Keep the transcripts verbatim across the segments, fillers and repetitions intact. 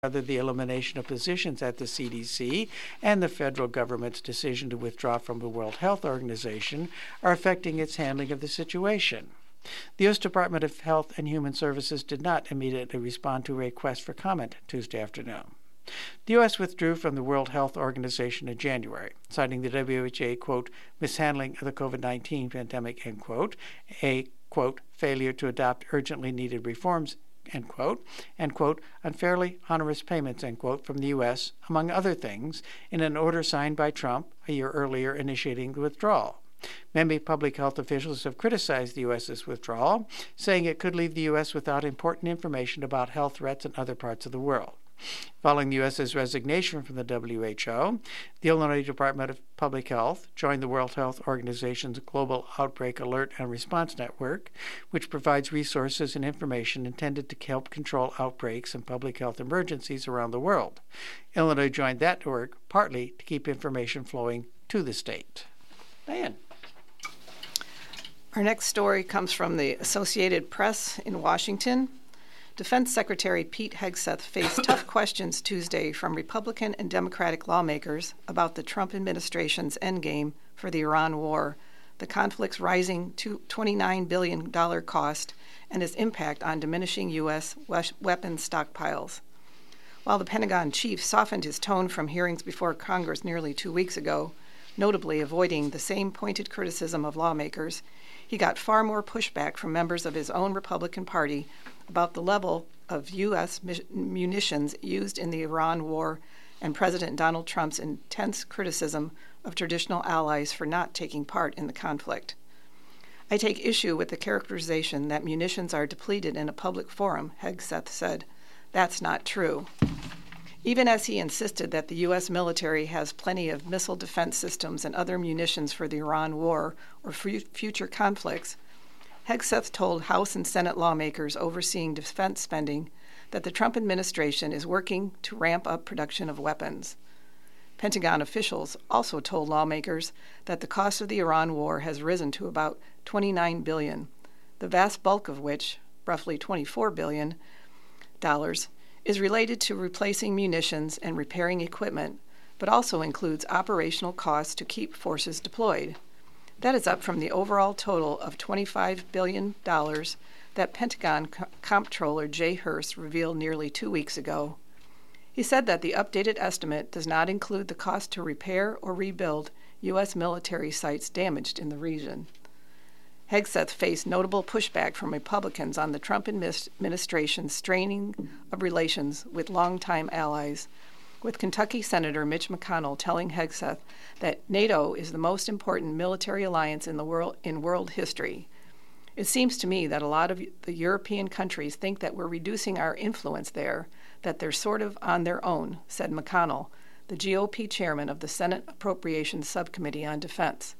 Rather, the elimination of positions at the C D C and the federal government's decision to withdraw from the World Health Organization are affecting its handling of the situation. The U S Department of Health and Human Services did not immediately respond to a request for comment Tuesday afternoon. The U S withdrew from the World Health Organization in January, citing the W H O, quote, mishandling of the COVID nineteen pandemic, end quote, a, quote, failure to adopt urgently needed reforms, end quote, and, quote, unfairly onerous payments, end quote, from the U S, among other things, in an order signed by Trump a year earlier initiating the withdrawal. Many public health officials have criticized the U S's withdrawal, saying it could leave the U S without important information about health threats in other parts of the world. Following the U S's resignation from the W H O, the Illinois Department of Public Health joined the World Health Organization's Global Outbreak Alert and Response Network, which provides resources and information intended to help control outbreaks and public health emergencies around the world. Illinois joined that network partly to keep information flowing to the state. Diane. Our next story comes from the Associated Press in Washington. Defense Secretary Pete Hegseth faced tough questions Tuesday from Republican and Democratic lawmakers about the Trump administration's endgame for the Iran war, the conflict's rising to twenty-nine billion dollars cost, and its impact on diminishing U S weapons stockpiles. While the Pentagon chief softened his tone from hearings before Congress nearly two weeks ago, notably avoiding the same pointed criticism of lawmakers, he got far more pushback from members of his own Republican Party about the level of U S munitions used in the Iran war and President Donald Trump's intense criticism of traditional allies for not taking part in the conflict. I take issue with the characterization that munitions are depleted in a public forum, Hegseth said. That's not true. Even as he insisted that the U S military has plenty of missile defense systems and other munitions for the Iran war or f- future conflicts, Hegseth told House and Senate lawmakers overseeing defense spending that the Trump administration is working to ramp up production of weapons. Pentagon officials also told lawmakers that the cost of the Iran war has risen to about twenty-nine billion dollars, the vast bulk of which, roughly twenty-four billion dollars, is related to replacing munitions and repairing equipment, but also includes operational costs to keep forces deployed. That is up from the overall total of twenty-five billion dollars that Pentagon Co- Comptroller Jay Hurst revealed nearly two weeks ago. He said that the updated estimate does not include the cost to repair or rebuild U S military sites damaged in the region. Hegseth faced notable pushback from Republicans on the Trump administration's straining of relations with longtime allies, with Kentucky Senator Mitch McConnell telling Hegseth that NATO is the most important military alliance in the world in world history. It seems to me that a lot of the European countries think that we're reducing our influence there, that they're sort of on their own, said McConnell, the G O P chairman of the Senate Appropriations Subcommittee on Defense.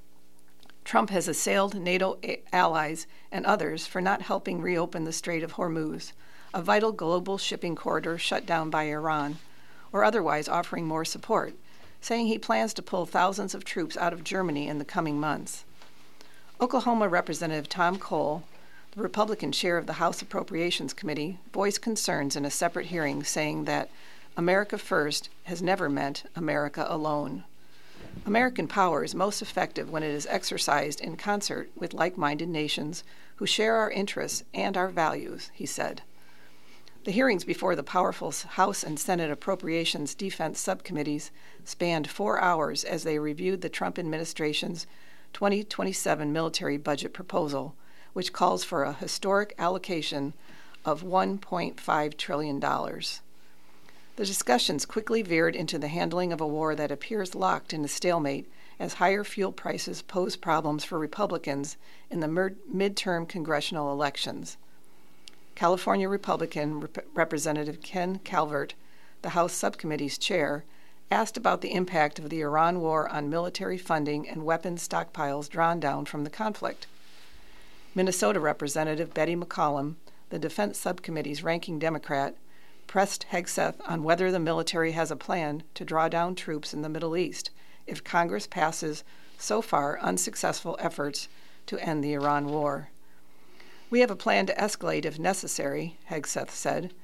Trump has assailed NATO allies and others for not helping reopen the Strait of Hormuz, a vital global shipping corridor shut down by Iran, or otherwise offering more support, saying he plans to pull thousands of troops out of Germany in the coming months. Oklahoma Representative Tom Cole, the Republican chair of the House Appropriations Committee, voiced concerns in a separate hearing, saying that America First has never meant America alone. American power is most effective when it is exercised in concert with like-minded nations who share our interests and our values, he said. The hearings before the powerful House and Senate Appropriations Defense Subcommittees spanned four hours as they reviewed the Trump administration's twenty twenty-seven military budget proposal, which calls for a historic allocation of one point five trillion dollars. The discussions quickly veered into the handling of a war that appears locked in a stalemate as higher fuel prices pose problems for Republicans in the mer- midterm congressional elections. California Republican Rep- Representative Ken Calvert, the House Subcommittee's chair, asked about the impact of the Iran war on military funding and weapons stockpiles drawn down from the conflict. Minnesota Representative Betty McCollum, the Defense Subcommittee's ranking Democrat, pressed Hegseth on whether the military has a plan to draw down troops in the Middle East if Congress passes so far unsuccessful efforts to end the Iran war. We have a plan to escalate if necessary, Hegseth said.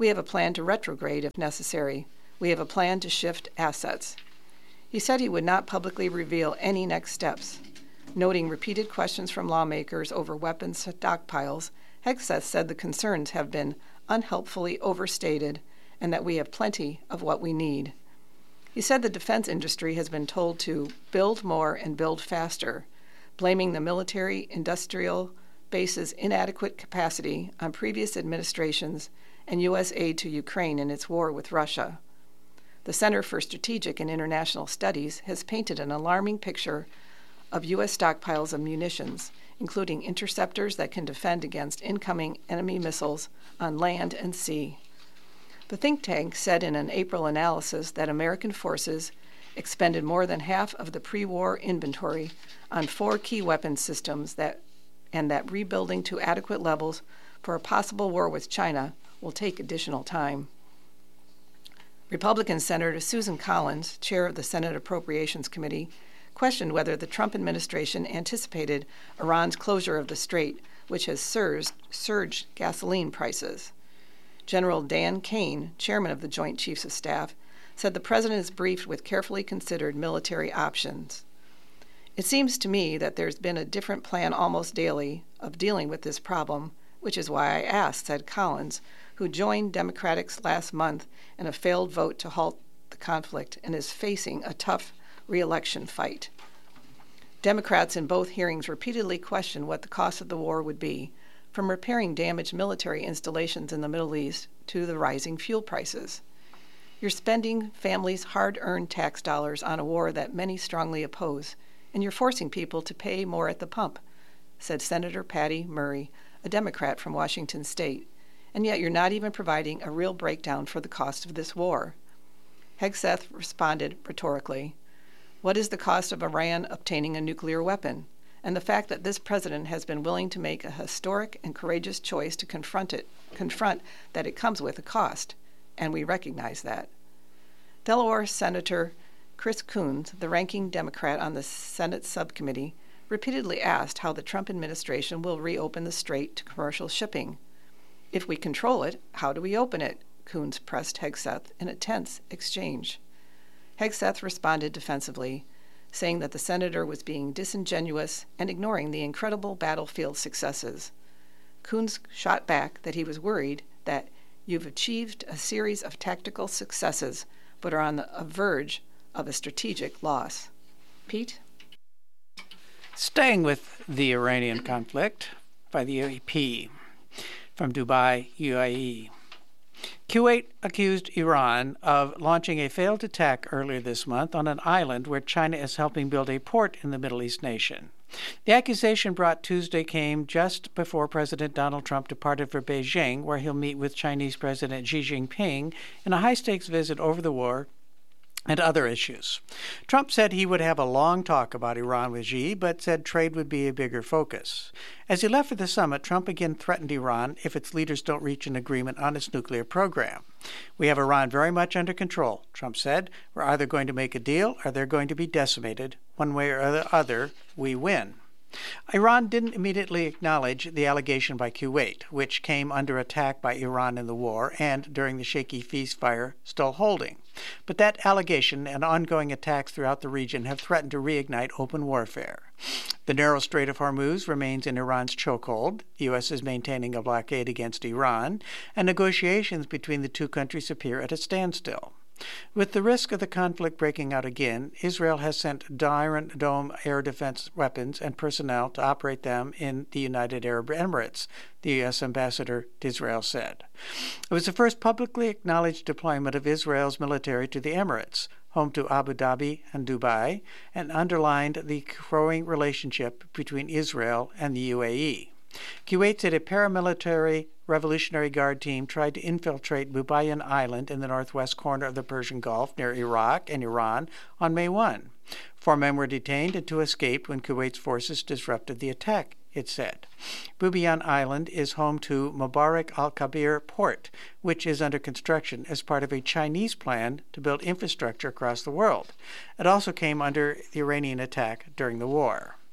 We have a plan to retrograde if necessary. We have a plan to shift assets. He said he would not publicly reveal any next steps. Noting repeated questions from lawmakers over weapons stockpiles, Hegseth said the concerns have been unhelpfully overstated and that we have plenty of what we need. He said the defense industry has been told to build more and build faster, blaming the military-industrial base's inadequate capacity on previous administrations and U S aid to Ukraine in its war with Russia. The Center for Strategic and International Studies has painted an alarming picture of U S stockpiles of munitions, including interceptors that can defend against incoming enemy missiles on land and sea. The think tank said in an April analysis that American forces expended more than half of the pre-war inventory on four key weapons systems that and that rebuilding to adequate levels for a possible war with China will take additional time. Republican Senator Susan Collins, chair of the Senate Appropriations Committee, questioned whether the Trump administration anticipated Iran's closure of the strait, which has surged, surged gasoline prices. General Dan Kane, chairman of the Joint Chiefs of Staff, said the president is briefed with carefully considered military options. It seems to me that there's been a different plan almost daily of dealing with this problem, which is why I asked, said Collins, who joined Democrats last month in a failed vote to halt the conflict and is facing a tough re-election fight. Democrats in both hearings repeatedly questioned what the cost of the war would be, from repairing damaged military installations in the Middle East to the rising fuel prices. You're spending families' hard-earned tax dollars on a war that many strongly oppose, and you're forcing people to pay more at the pump, said Senator Patty Murray, a Democrat from Washington State, and yet you're not even providing a real breakdown for the cost of this war. Hegseth responded rhetorically, what is the cost of Iran obtaining a nuclear weapon? And the fact that this president has been willing to make a historic and courageous choice to confront it, confront that it comes with a cost, and we recognize that. Delaware Senator Chris Coons, the ranking Democrat on the Senate subcommittee, repeatedly asked how the Trump administration will reopen the strait to commercial shipping. If we control it, how do we open it? Coons pressed Hegseth in a tense exchange. Hegseth responded defensively, saying that the senator was being disingenuous and ignoring the incredible battlefield successes. Coons shot back that he was worried that you've achieved a series of tactical successes but are on the verge of a strategic loss. Pete? Staying with the Iranian conflict by the A P from Dubai, U A E. Kuwait accused Iran of launching a failed attack earlier this month on an island where China is helping build a port in the Middle East nation. The accusation brought Tuesday came just before President Donald Trump departed for Beijing, where he'll meet with Chinese President Xi Jinping in a high-stakes visit over the war and other issues. Trump said he would have a long talk about Iran with Xi, but said trade would be a bigger focus. As he left for the summit, Trump again threatened Iran if its leaders don't reach an agreement on its nuclear program. We have Iran very much under control, Trump said. We're either going to make a deal or they're going to be decimated. One way or the other, we win. Iran didn't immediately acknowledge the allegation by Kuwait, which came under attack by Iran in the war and, during the shaky ceasefire, still holding. But that allegation and ongoing attacks throughout the region have threatened to reignite open warfare. The narrow Strait of Hormuz remains in Iran's chokehold. The U S is maintaining a blockade against Iran, and negotiations between the two countries appear at a standstill. With the risk of the conflict breaking out again, Israel has sent Iron Dome air defense weapons and personnel to operate them in the United Arab Emirates, the U S ambassador to Israel said. It was the first publicly acknowledged deployment of Israel's military to the Emirates, home to Abu Dhabi and Dubai, and underlined the growing relationship between Israel and the U A E. Kuwait said a paramilitary Revolutionary Guard team tried to infiltrate Bubayan Island in the northwest corner of the Persian Gulf near Iraq and Iran on May first. Four men were detained and two escaped when Kuwait's forces disrupted the attack, it said. Bubayan Island is home to Mubarak al-Kabir Port, which is under construction as part of a Chinese plan to build infrastructure across the world. It also came under the Iranian attack during the war.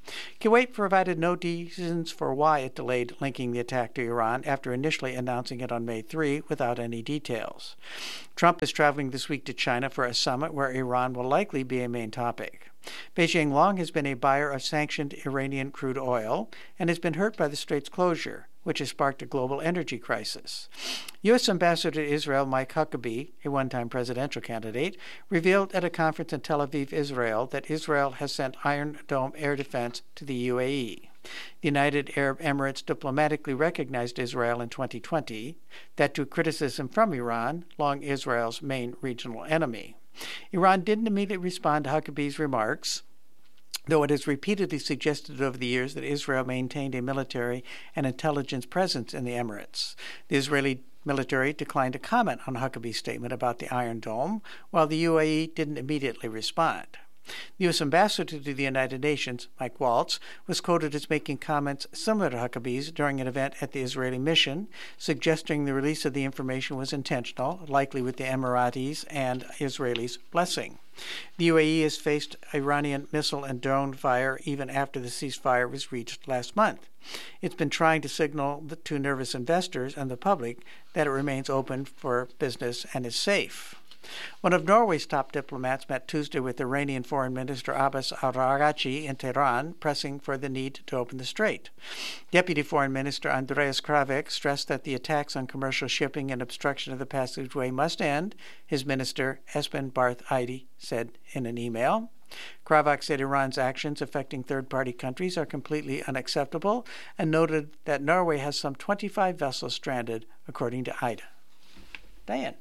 Kuwait provided no reasons for why it delayed linking the attack to Iran after initially announcing it on May third without any details. Trump is traveling this week to China for a summit where Iran will likely be a main topic. Beijing long has been a buyer of sanctioned Iranian crude oil and has been hurt by the strait's closure, which has sparked a global energy crisis. U S. Ambassador to Israel Mike Huckabee, a one-time presidential candidate, revealed at a conference in Tel Aviv, Israel, that Israel has sent Iron Dome air defense to the U A E. The United Arab Emirates diplomatically recognized Israel in twenty twenty, that to criticism from Iran, long Israel's main regional enemy. Iran didn't immediately respond to Huckabee's remarks, though it has repeatedly suggested over the years that Israel maintained a military and intelligence presence in the Emirates. The Israeli military declined to comment on Huckabee's statement about the Iron Dome, while the U A E didn't immediately respond. The U S. ambassador to the United Nations, Mike Waltz, was quoted as making comments similar to Huckabee's during an event at the Israeli mission, suggesting the release of the information was intentional, likely with the Emiratis and Israelis' blessing. The U A E has faced Iranian missile and drone fire even after the ceasefire was reached last month. It's been trying to signal to nervous investors and the public that it remains open for business and is safe. One of Norway's top diplomats met Tuesday with Iranian Foreign Minister Abbas Araghchi in Tehran, pressing for the need to open the strait. Deputy Foreign Minister Andreas Kravik stressed that the attacks on commercial shipping and obstruction of the passageway must end, his minister Espen Barth Eide said in an email. Kravik said Iran's actions affecting third-party countries are completely unacceptable and noted that Norway has some twenty-five vessels stranded, according to Eide. Diane.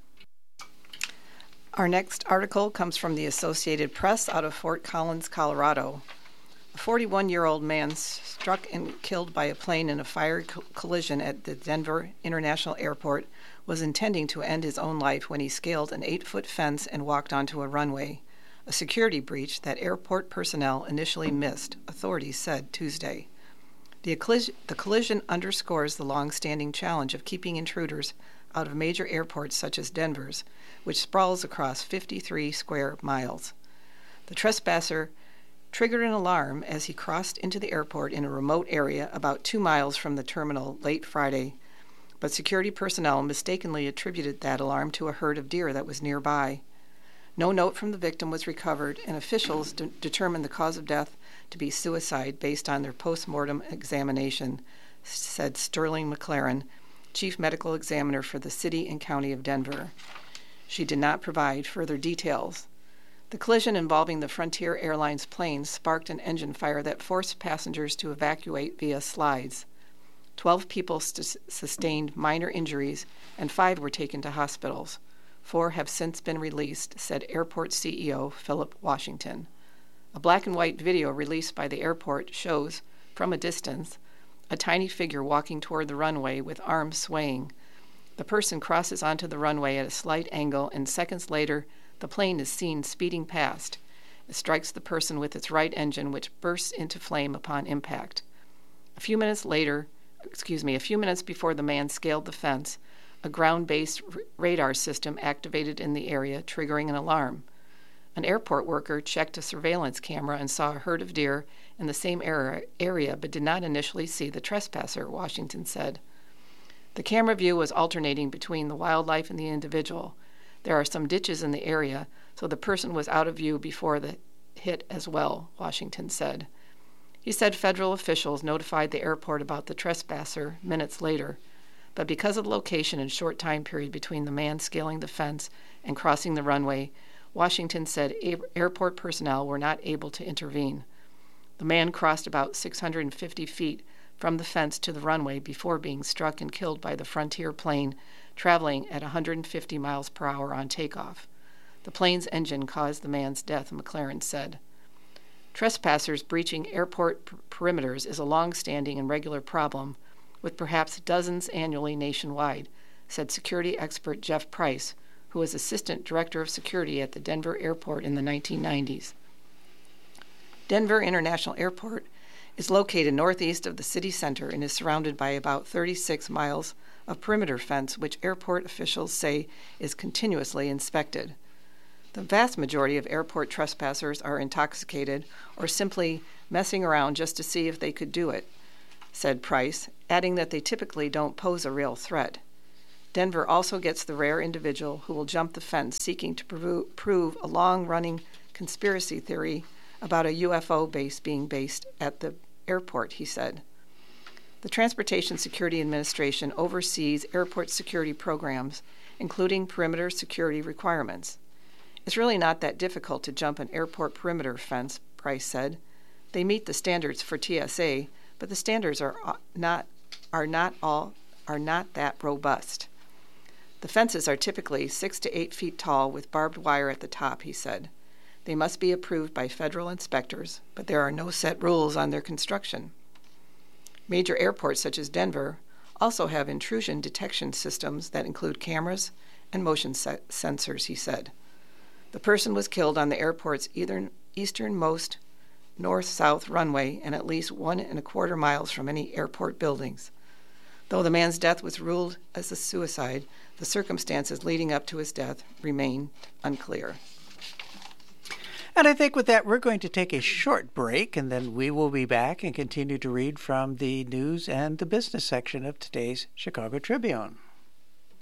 Our next article comes from the Associated Press out of Fort Collins, Colorado. A forty-one-year-old man struck and killed by a plane in a fire co- collision at the Denver International Airport was intending to end his own life when he scaled an eight-foot fence and walked onto a runway, a security breach that airport personnel initially missed, authorities said Tuesday. The, collis- the collision underscores the long-standing challenge of keeping intruders out of major airports such as Denver's, which sprawls across fifty-three square miles. The trespasser triggered an alarm as he crossed into the airport in a remote area about two miles from the terminal late Friday, but security personnel mistakenly attributed that alarm to a herd of deer that was nearby. No note from the victim was recovered, and officials de- determined the cause of death to be suicide based on their post-mortem examination, said Sterling McLaren, Chief Medical Examiner for the City and County of Denver. She did not provide further details. The collision involving the Frontier Airlines plane sparked an engine fire that forced passengers to evacuate via slides. Twelve people st- sustained minor injuries, and five were taken to hospitals. Four have since been released, said airport C E O Philip Washington. A black and white video released by the airport shows, from a distance, a tiny figure walking toward the runway with arms swaying. The person crosses onto the runway at a slight angle, and seconds later, the plane is seen speeding past. It strikes the person with its right engine, which bursts into flame upon impact. A few minutes later, excuse me, a few minutes before the man scaled the fence, a ground-based r- radar system activated in the area, triggering an alarm. An airport worker checked a surveillance camera and saw a herd of deer in the same area, but did not initially see the trespasser, Washington said. The camera view was alternating between the wildlife and the individual. There are some ditches in the area, so the person was out of view before the hit as well, Washington said. He said federal officials notified the airport about the trespasser minutes later, but because of the location and short time period between the man scaling the fence and crossing the runway, Washington said airport personnel were not able to intervene. The man crossed about six hundred fifty feet from the fence to the runway before being struck and killed by the Frontier plane traveling at one hundred fifty miles per hour on takeoff. The plane's engine caused the man's death, McLaren said. Trespassers breaching airport per- perimeters is a long-standing and regular problem, with perhaps dozens annually nationwide, said security expert Jeff Price, who was assistant director of security at the Denver airport in the nineteen nineties. Denver International Airport is located northeast of the city center and is surrounded by about thirty-six miles of perimeter fence, which airport officials say is continuously inspected. The vast majority of airport trespassers are intoxicated or simply messing around just to see if they could do it, said Price, adding that they typically don't pose a real threat. Denver also gets the rare individual who will jump the fence seeking to prove, prove a long-running conspiracy theory about a U F O base being based at the airport, he said. The Transportation Security Administration oversees airport security programs, including perimeter security requirements. It's really not that difficult to jump an airport perimeter fence, Price said. They meet the standards for T S A, but the standards are not are not all are not that robust. The fences are typically six to eight feet tall with barbed wire at the top, he said. They must be approved by federal inspectors, but there are no set rules on their construction. Major airports such as Denver also have intrusion detection systems that include cameras and motion se- sensors, he said. The person was killed on the airport's either easternmost north-south runway and at least one and a quarter miles from any airport buildings. Though the man's death was ruled as a suicide, the circumstances leading up to his death remain unclear. And I think with that, we're going to take a short break, and then we will be back and continue to read from the news and the business section of today's Chicago Tribune.